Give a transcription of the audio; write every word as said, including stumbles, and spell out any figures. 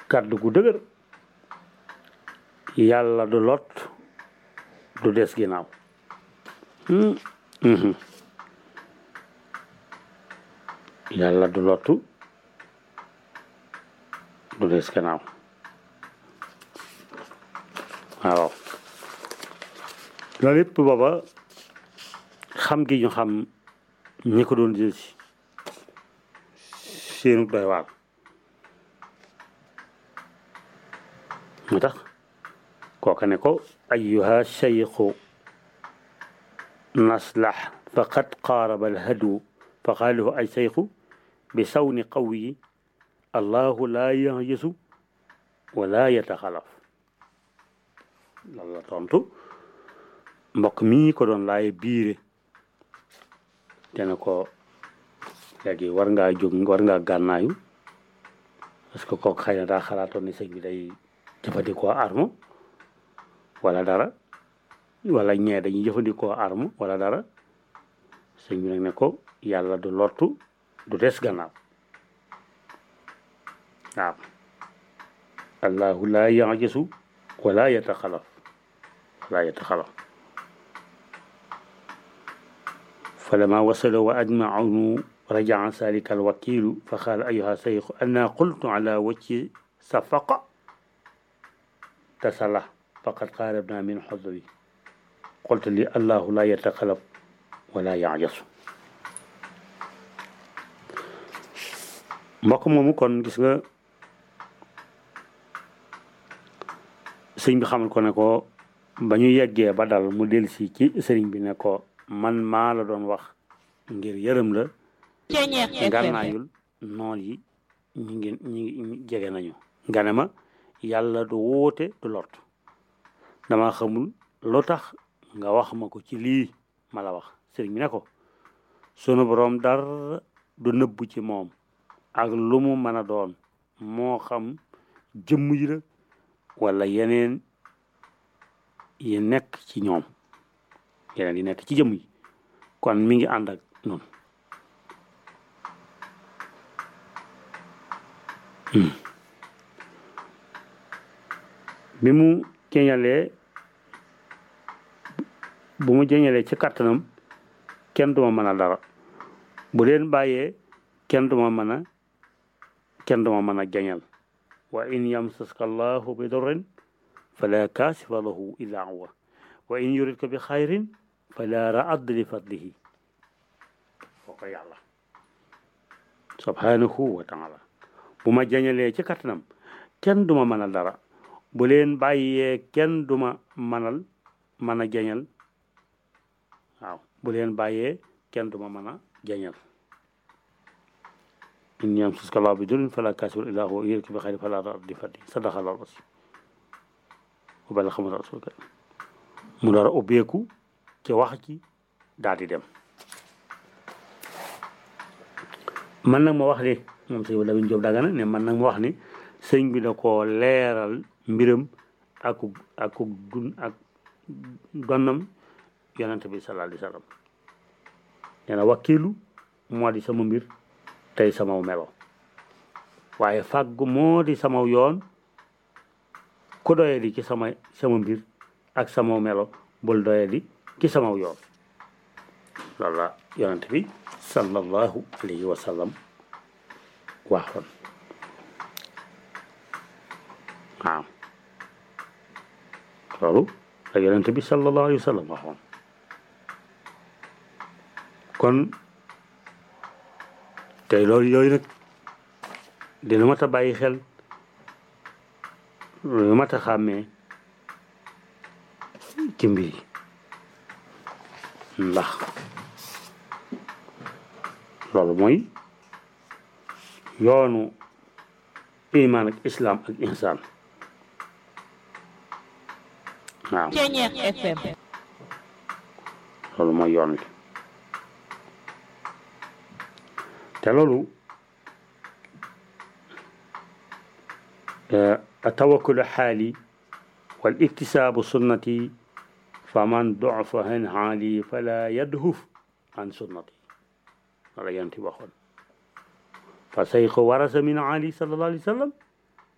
kàddu gu dëgër yàlla du lot du des ginnaaw yàlla du lottu du des ginnaaw waaw loolu yëpp booba xam gi ñu xam ñi ko doon jël si seenu doy waar moo tax kooka ne ko ayyuha shaykhu naslah faqad qaaraba alhadu fa qaalahu ay shaykhu bi sawni qawyi allahu laa yajisu wala yataxalaf loolu la tontu mbokk mii ko doon laaye biire te ne ko léegi war ngaa jóg war ngaa gànnaayu parce que kooku xëy na daa xalaatoon ni sëñ bi day jëfandikoo arme wala dara wala ñee dañuy jëfandikoo arme wala dara sëñ bi nag ne ko yàlla du lottu du des gannaaw waaw allahu laa yajisu wala yataxalaf wala yataxalaf فلما وصلوا وأجمعوا رجع ذلك الوكيل فقال أيها الشيخ أنا قلت على وجه صفقة تسلح فقد قاربنا من حظري قلت لي الله لا يتخلف ولا يعجز mbokk moomu kon gis nga sëñ bi xamal ko ne ko ba ñu yeggee ba dal mu dellusi ci sëriñ bi ne ko man maa la doon wax ngir yërëm la ngànnaayul noon yi ñi ngi ñi jege nañu nga ne ma yàlla du wóote du lott dama xamul lu tax nga wax ma ko ci lii ma la wax sëriñ bi ne ko sunu boroom dara du nëbbu ci moom ak lu mu mën a doon moo xam jëmm yi la wala yeneen yi nekk ci ñoom yeneen yi nekk ci jëmm yi kon mi ngi ànd ak noonu bi mu jeñalee bu mu jeñalee ci kàttanam kenn duma mën a dara bu leen bàyyee kenn duma mën a kenn duma mën a jañal wa in yamsaska allahu bi durrin fala kaasifa lahu illa huwa wa in yuridka bi xayrin fala raadda li fadlihi foo ko yàlla subhanahu wa taala bu ma jañalee ci kattanam kenn duma mënal dara bu leen bàyyee kenn duma mënal mën a jañal waaw bu leen bàyyee kenn duma mën a jañal in yamsaska allahu bi durrin fala kaasifa illa huwa wa in yuridka bi xayrin fala raadda li fadlihi sadaqa allahu al-aziim wa ballaga rasuuluhu l-kariim mu door a ubbeeku ci wax ci daal di dem man nag ma wax ni moom sëñ Lamin Jóob Dagana ne man nag ma wax ni sëñ bi da koo leeral mbiram aku aku dun ak donnam yonent bi sallallahu alayhi wa sallam nee na wakkiilu moo di sama mbir tey sama melo waaye fàggu moo di sama yoon ku doye di ci sama sama mbir ak sama melo bul doye di ci sama yoon loolu la yonent bi sallallahu alayhi wa sallam waxoon waaw loolu la yonent bi sallallahu alayhi wa sallam waxoon kon tey loolu yooyu nag dina mat a bàyyi xel lu mat a xàmmee ci mbir yi ndax loolu mooy yoonu iman ak islam ak insaan waaw loolu mooy yoon wi te loolu التوكل حالي والاكتساب سنتي فمن ضعف عن حالي فلا يدهف عن سنتي ولا ينتبه فسيخ ورث من علي صلى الله عليه وسلم